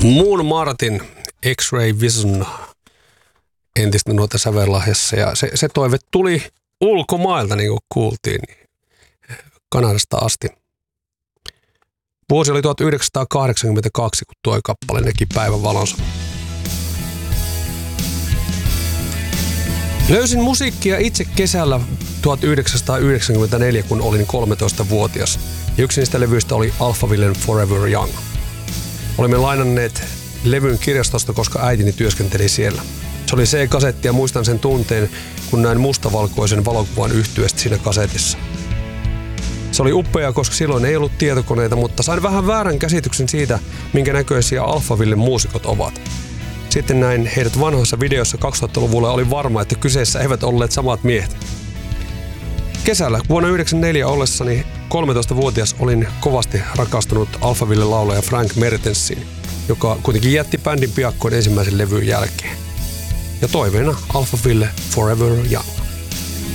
Moon Martin, X-Ray Vision entistä nuorta sävellahjassa. Ja se toive tuli ulkomailta, niin kuin kuultiin, Kanadasta asti. Vuosi oli 1982, kun tuo kappale näki päivänvalonsa. Löysin musiikkia itse kesällä 1994, kun olin 13-vuotias. Ja yksi niistä levyistä oli Alphavillen Forever Young. Olimme lainanneet levyn kirjastosta, koska äitini työskenteli siellä. Se oli C-kasetti ja muistan sen tunteen, kun näin mustavalkoisen valokuvan yhtyeestä siinä kasetissa. Se oli upea, koska silloin ei ollut tietokoneita, mutta sain vähän väärän käsityksen siitä, minkä näköisiä Alphavillen muusikot ovat. Sitten näin heidät vanhoissa videoissa 2000-luvulla oli varma, että kyseessä eivät olleet samat miehet. Kesällä vuonna 1994 ollessani 13-vuotias olin kovasti rakastunut Alphavillen laulaja Frank Mertensiin, joka kuitenkin jätti bändin piakkoin ensimmäisen levyn jälkeen. Ja toiveena Alphaville Forever Young.